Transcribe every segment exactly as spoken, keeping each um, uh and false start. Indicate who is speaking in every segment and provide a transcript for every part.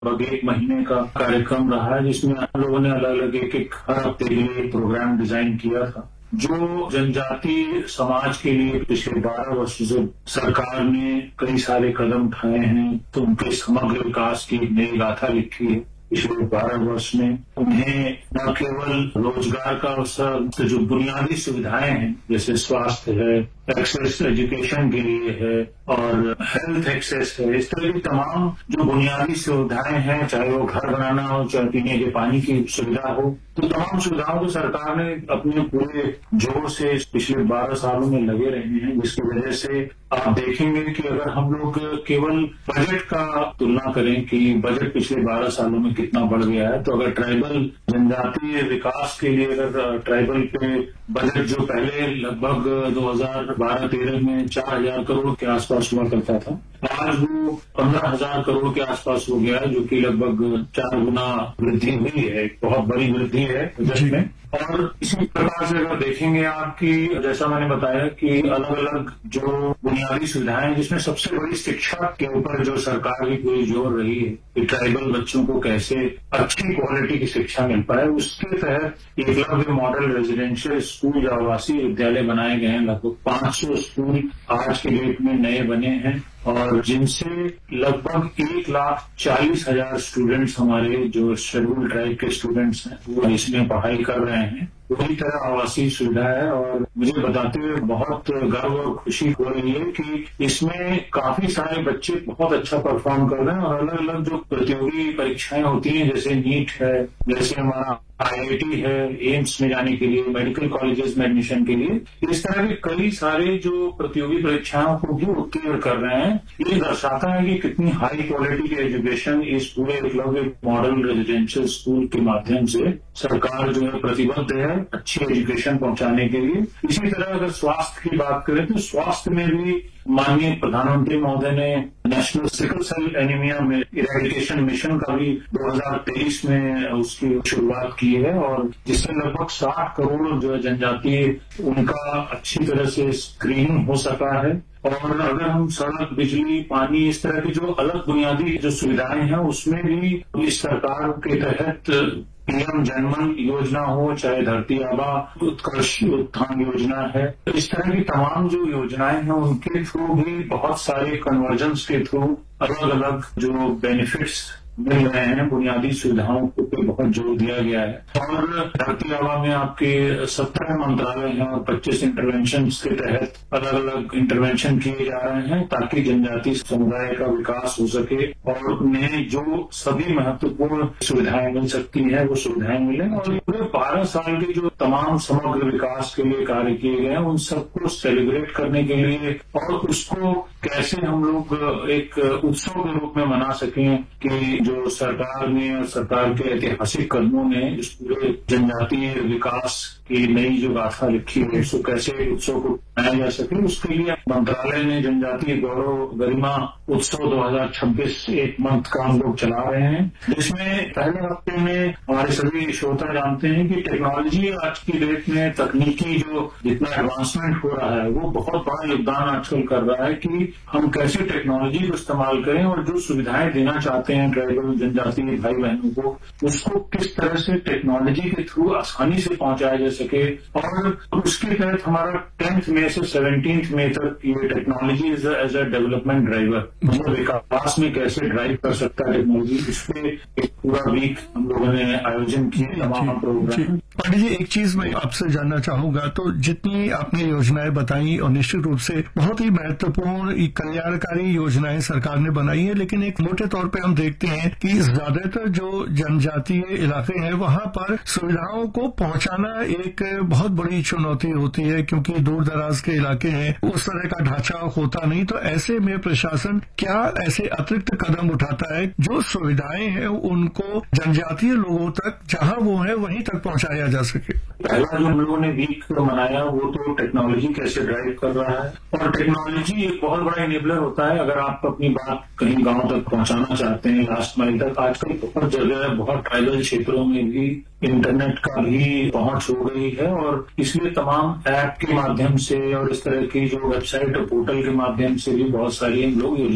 Speaker 1: लगभग एक महीने का कार्यक्रम रहा है, जिसमें हम लोगों ने अलग अलग एक एक हर हफ्ते के लिए प्रोग्राम डिजाइन किया था, जो जनजातीय समाज के लिए पिछले बारह वर्षों से सरकार ने कई सारे कदम उठाए हैं, तो उनके समग्र विकास की नई गाथा लिखी है। पिछले बारह वर्ष में उन्हें न केवल रोजगार का अवसर, जो बुनियादी सुविधाएं हैं जैसे स्वास्थ्य है, एक्सेस एजुकेशन के लिए है और हेल्थ एक्सेस है, इस तरह की तमाम जो बुनियादी सुविधाएं हैं, चाहे वो घर बनाना हो, चाहे पीने के पानी की सुविधा हो, तो तमाम सुविधाओं को सरकार ने अपने पूरे जोर से पिछले बारह सालों में लगे रहे हैं, जिसकी वजह से आप देखेंगे कि अगर हम लोग केवल बजट का तुलना करें कि बजट पिछले बारह सालों में कितना बढ़ गया है, तो अगर ट्राइबल जनजातीय विकास के लिए अगर ट्राइबल पे बजट जो पहले लगभग दो हजार बारह तेरह में चार हजार करोड़ के आसपास हुआ करता था, आज वो पंद्रह हजार करोड़ के आसपास हो गया है, जो कि लगभग चार गुना वृद्धि हुई है। बहुत बड़ी वृद्धि है बजट में। और इसी प्रकार से अगर देखेंगे आपकी, जैसा मैंने बताया कि अलग अलग जो बुनियादी सुविधाएं, जिसमें सबसे बड़ी शिक्षा के ऊपर जो सरकार की पूरी जोर रही है कि ट्राइबल बच्चों को कैसे अच्छी क्वालिटी की शिक्षा मिल पाए, उसके तहत एकलव्य मॉडल रेजिडेंशियल स्कूल या आवासीय विद्यालय बनाए गए हैं। लगभग पांच सौ स्कूल आज के डेट में नए बने हैं और जिनसे लगभग एक लाख चालीस हजार स्टूडेंट्स हमारे जो शेड्यूल ट्राइब के स्टूडेंट्स हैं वो इसमें पढ़ाई कर रहे हैं। पूरी तरह आवासीय सुविधा है और मुझे बताते हुए बहुत गर्व और खुशी हो रही है कि इसमें काफी सारे बच्चे बहुत अच्छा परफॉर्म कर रहे हैं और अलग अलग जो प्रतियोगी परीक्षाएं होती हैं, जैसे नीट है, जैसे हमारा आई आई टी है एम्स में जाने के लिए, मेडिकल कॉलेजेस में एडमिशन के लिए, इस तरह के कई सारे जो प्रतियोगी परीक्षाओं को भी उत्तीर्ण कर रहे हैं। ये दर्शाता है कि कितनी हाई क्वालिटी की एजुकेशन इस पूरे एकलव्य मॉडल रेजिडेंशियल स्कूल के माध्यम से सरकार जो है प्रतिबद्ध है अच्छी एजुकेशन पहुंचाने के लिए। इसी तरह अगर स्वास्थ्य की बात करें तो स्वास्थ्य में भी माननीय प्रधानमंत्री महोदय ने नेशनल सिकल सेल एनीमिया में इरेडिकेशन मिशन का भी दो हजार तेईस में उसकी शुरुआत की है और जिससे लगभग साठ करोड़ जो है जनजातीय उनका अच्छी तरह से स्क्रीनिंग हो सका है। और अगर हम सड़क, बिजली, पानी, इस तरह की जो अलग बुनियादी जो सुविधाएं हैं उसमें भी इस सरकार के तहत पीएम जनमन योजना हो, चाहे धरती आबा उत्कर्ष उत्थान योजना है, इस तरह की तमाम जो योजनाएं हैं उनके थ्रू भी बहुत सारे कन्वर्जेंस के थ्रू अलग अलग जो बेनिफिट्स मिल रहे हैं, बुनियादी सुविधाओं पे बहुत जोर दिया गया है। और धरती आबा में आपके सत्रह मंत्रालय हैं और पच्चीस इंटरवेंशन के तहत अलग अलग इंटरवेंशन किए जा रहे हैं ताकि जनजातीय समुदाय का विकास हो सके और उन्हें जो सभी महत्वपूर्ण सुविधाएं मिल सकती हैं वो सुविधाएं मिले। और पूरे बारह साल के जो तमाम समग्र विकास के लिए कार्य किए गए हैं उन सबको सेलिब्रेट करने के लिए और उसको कैसे हम लोग एक उत्सव के रूप में मना सकें कि जो सरकार ने और सरकार के ऐतिहासिक कदमों ने इस पूरे जनजातीय विकास की नई जो गाथा लिखी है उसको कैसे उत्सव को मनाया जा सके, उसके लिए मंत्रालय ने जनजातीय गौरव गरिमा उत्सव दो हजार छब्बीस एक मंथ का हम लोग चला रहे हैं, जिसमें पहले हफ्ते में हमारे सभी श्रोता जानते हैं कि टेक्नोलॉजी आज की डेट में तकनीकी जो जितना एडवांसमेंट हो रहा है वो बहुत बड़ा योगदान आजकल कर रहा है कि हम कैसे टेक्नोलॉजी को इस्तेमाल करें और जो सुविधाएं देना चाहते हैं ट्राइबल जनजातीय भाई बहनों को उसको किस तरह से टेक्नोलॉजी के थ्रू आसानी से पहुंचाया जा सके। और उसके तहत हमारा टेंथ मई से सेवनटीन्थ मई तक ये technology as a development driver, मतलब विकास में कैसे ड्राइव कर सकता है टेक्नोलॉजी, इस पे एक पूरा वीक हम लोगों ने आयोजन किए तमाम प्रोग्राम।
Speaker 2: पांडे जी, एक चीज मैं आपसे जानना चाहूंगा, तो जितनी आपने योजनाएं बताई और निश्चित रूप से बहुत ही महत्वपूर्ण कल्याणकारी योजनाएं सरकार ने बनाई है, लेकिन एक मोटे तौर पे हम देखते हैं कि ज्यादातर जो जनजातीय इलाके हैं वहां पर सुविधाओं को पहुंचाना एक बहुत बड़ी चुनौती होती है क्योंकि दूर दराज के इलाके हैं, उस तरह का ढांचा होता नहीं। तो ऐसे में प्रशासन क्या ऐसे अतिरिक्त कदम उठाता है जो सुविधाएं हैं उनको जनजातीय लोगों तक जहां वो है वहीं तक पहुंचाया जा सके?
Speaker 1: पहला जो हम लोगों ने वीक मनाया वो तो टेक्नोलॉजी कैसे ड्राइव कर रहा है, और टेक्नोलॉजी एक बहुत बड़ा इनेबलर होता है। अगर आप अपनी बात कहीं गांव तक पहुंचाना चाहते हैं, लास्ट माइल तक, आजकल बहुत जगह बहुत ट्राइबल क्षेत्रों में भी इंटरनेट का भी पहुंच हो गई है और इसलिए तमाम ऐप के माध्यम से और इस तरह की जो वेबसाइट और पोर्टल के माध्यम से भी बहुत सारी हम लोग योजनाएं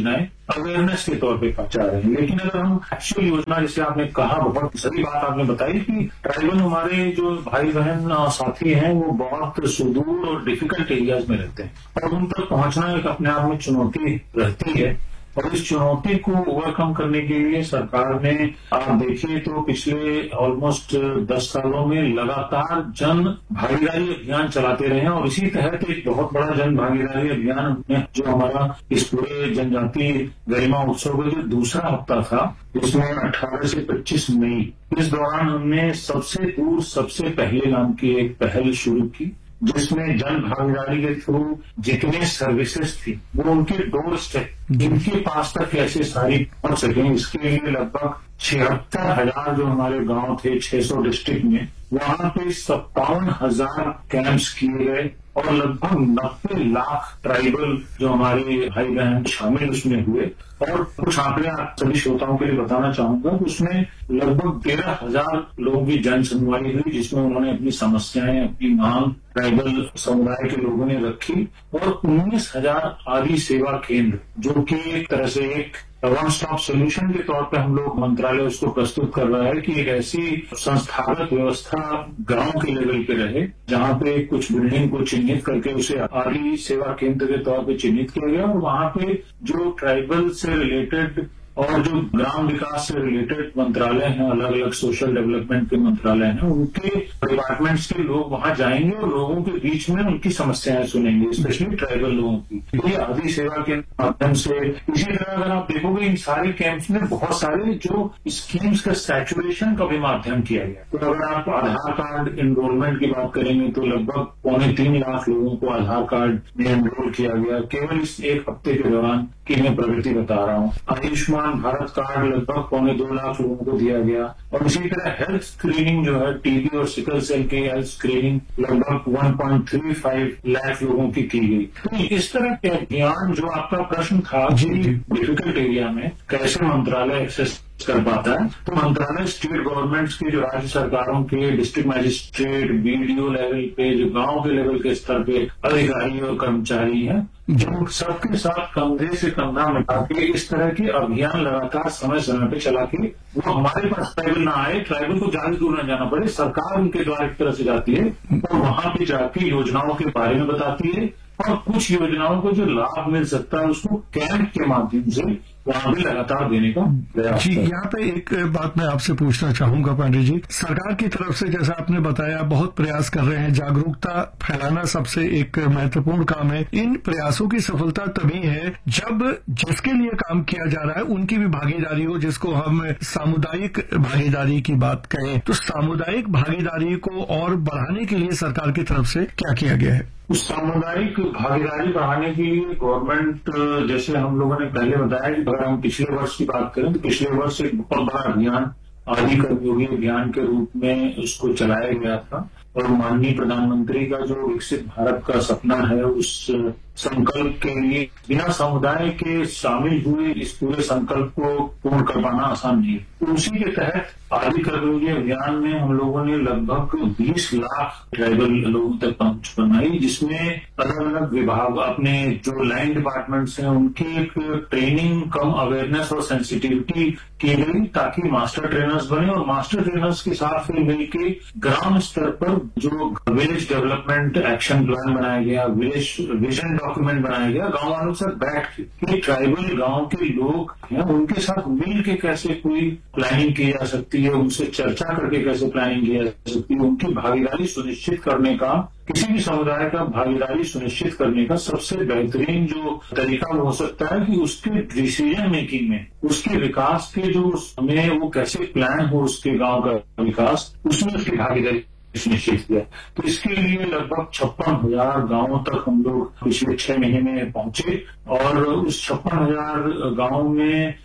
Speaker 1: अवेयरनेस के तौर पे पहुंचा रहे हैं। लेकिन अगर हम एक्चुअल योजना, जैसे आपने कहा, बहुत सही बात आपने बताई कि ट्राइबल हमारे जो भाई बहन साथी हैं वो बहुत सुदूर और डिफिकल्ट एरियाज में रहते हैं और उन तक पहुंचना एक अपने आप में चुनौती रहती है। और इस चुनौती को ओवरकम करने के लिए सरकार ने, आप देखिए तो पिछले ऑलमोस्ट दस सालों में लगातार जन भागीदारी अभियान चलाते रहे हैं और इसी तहत एक बहुत बड़ा जन भागीदारी अभियान हमने, जो हमारा इस पूरे जनजातीय गरिमा उत्सव का जो दूसरा हफ्ता था, इसमें अठारह से पच्चीस मई, इस दौरान हमने सबसे दूर सबसे पहले नाम की एक पहल शुरू की, जिसमें जन भागीदारी के थ्रू जितने सर्विसेज थी वो उनके डोर स्टेप, इनके पास तक कैसे सारी पहुंच सकें, इसके लिए लगभग छिहत्तर हजार जो हमारे गांव थे छह सौ डिस्ट्रिक्ट में, वहां पे सत्तावन हजार कैंप्स किए गए और लगभग नब्बे लाख ट्राइबल जो हमारे भाई बहन शामिल उसमें हुए। और कुछ आंकड़े आप सभी श्रोताओं के लिए बताना चाहूंगा, उसमें लगभग तेरह हजार लोगों की जन सुनवाई हुई, जिसमें उन्होंने अपनी समस्याएं, अपनी मांग ट्राइबल समुदाय के लोगों ने रखी और उन्नीस हजार आदि सेवा केंद्र, जो कि एक तरह से एक वन स्टॉप सोल्यूशन के तौर पे हम लोग मंत्रालय उसको प्रस्तुत कर रहा है कि एक ऐसी संस्थागत व्यवस्था गांव के लेवल पे रहे, जहां पे कुछ बिल्डिंग को चिन्हित करके उसे आदि सेवा केंद्र के तौर पे चिन्हित किया गया और वहां पे जो ट्राइबल से रिलेटेड और जो ग्राम विकास से रिलेटेड मंत्रालय हैं, अलग अलग सोशल डेवलपमेंट के मंत्रालय हैं, उनके डिपार्टमेंट्स के लोग वहां जाएंगे और लोगों के बीच में उनकी समस्याएं सुनेंगे, स्पेशली ट्राइबल लोगों की। ये आदि सेवा के माध्यम से, इसी तरह अगर आप देखोगे इन सारे कैंप्स में बहुत सारे जो स्कीम्स का सैचुरेशन का भी माध्यम किया गया। तो अगर आप आधार कार्ड एनरोलमेंट की बात करेंगे तो लगभग पौने तीन लाख लोगों को आधार कार्ड में एनरोल किया गया केवल इस एक हफ्ते के दौरान की मैं प्रगति बता रहा हूँ। आयुष्मान भारत कार्ड लगभग पौने दो लाख लोगों को दिया गया और इसी तरह हेल्थ स्क्रीनिंग जो है, टीबी और सिकल सेल की हेल्थ स्क्रीनिंग लगभग एक पॉइंट तीन पाँच लाख लोगों की की गई। तो इस तरह के अभियान, जो आपका प्रश्न था कि डिफिकल्ट एरिया में कैसे मंत्रालय एक्सेस कर पाता है, तो मंत्रालय स्टेट गवर्नमेंट्स के, जो राज्य सरकारों के डिस्ट्रिक्ट मजिस्ट्रेट, बीडीओ लेवल पे, जो गांव के लेवल के स्तर पे अधिकारी और कर्मचारी हैं, जो सबके साथ कंधे से कंधा मिला के इस तरह के अभियान लगातार समय समय पे चला के वो हमारे पास ट्राइबल ना आए, ट्राइबल को ज्यादा दूर न जाना पड़े, सरकार उनके द्वारा एक तरह से जाती है और वहां पे जाके योजनाओं के बारे में बताती है और कुछ योजनाओं को जो लाभ मिल सकता है उसको कैंप के माध्यम से वहां भी लगातार देने का प्रयास।
Speaker 2: जी, यहाँ पे एक बात मैं आपसे पूछना चाहूंगा पांडे जी, सरकार की तरफ से जैसा आपने बताया बहुत प्रयास कर रहे हैं, जागरूकता फैलाना सबसे एक महत्वपूर्ण काम है। इन प्रयासों की सफलता तभी है जब जिसके लिए काम किया जा रहा है उनकी भी भागीदारी हो, जिसको हम सामुदायिक भागीदारी की बात कहें। तो सामुदायिक भागीदारी को और बढ़ाने के लिए सरकार की तरफ से क्या किया गया है?
Speaker 1: उस सामुदायिक भागीदारी बढ़ाने के लिए गवर्नमेंट, जैसे हम लोगों ने पहले बताया कि अगर हम पिछले वर्ष की बात करें तो पिछले वर्ष एक बहुत बड़ा अभियान आदि कर्मयोगी अभियान के रूप में उसको चलाया गया था और माननीय प्रधानमंत्री का जो विकसित भारत का सपना है, उस संकल्प के लिए बिना समुदाय के शामिल हुए इस पूरे संकल्प को पूर्ण कर पाना आसान नहीं। तो उसी के तहत आदि कर्मयोगी अभियान में हम लोगों ने लगभग बीस लाख ट्राइबल लोगों तक पहुंच बनाई, जिसमें अलग अलग विभाग, अपने जो लाइन डिपार्टमेंट्स हैं उनकी एक ट्रेनिंग कम अवेयरनेस और सेंसिटिविटी की गई ताकि मास्टर ट्रेनर्स बने और मास्टर ट्रेनर्स के साथ फिर मिलकर ग्राम स्तर पर जो विलेज डेवलपमेंट एक्शन प्लान बनाया गया, विलेज विजन डॉक्यूमेंट बनाया गया, गांव वालों से बैठ के ट्राइबल गांव के लोग हैं उनके साथ मिल के कैसे कोई प्लानिंग की जा सकती है, उनसे चर्चा करके कैसे प्लानिंग की जा सकती है, उनकी भागीदारी सुनिश्चित करने का, किसी भी समुदाय का भागीदारी सुनिश्चित करने का सबसे बेहतरीन जो तरीका हो सकता है कि उसके डिसीजन मेकिंग में, उसके विकास के जो में वो कैसे प्लान हो उसके गांव का विकास, उसमें उसकी भागीदारी सुनिश्चित किया। तो इसके लिए लगभग छप्पन हजार गाँवों तक हम लोग पिछले छह महीने में पहुंचे और उस छप्पन हजार गाँव में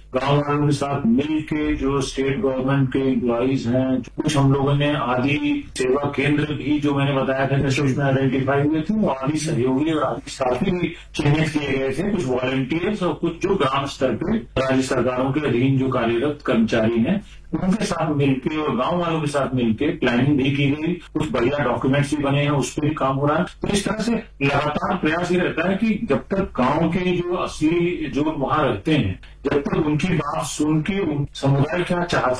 Speaker 1: गांव वालों के साथ मिल के जो स्टेट गवर्नमेंट के एम्प्लॉइज हैं, कुछ हम लोगों ने आदि सेवा केंद्र भी जो मैंने बताया था जैसे उसमें आइडेंटिफाई हुए थे, वो आदि सहयोगी और आदि साथी भी चिन्हित किए गए थे, कुछ वॉलंटियर्स और कुछ जो ग्राम स्तर पे राज्य सरकारों के अधीन जो कार्यरत कर्मचारी हैं, उनके साथ मिलकर और गांव वालों के साथ मिलकर प्लानिंग भी की गई, कुछ बढ़िया डॉक्यूमेंट्स भी बने हैं, उस पर भी काम हो रहा है। तो इस तरह से लगातार प्रयास ये रहता है कि जब तक गांव के जो असली जो वहां रहते हैं, जब तक उनकी बात सुन के समुदाय क्या चाहते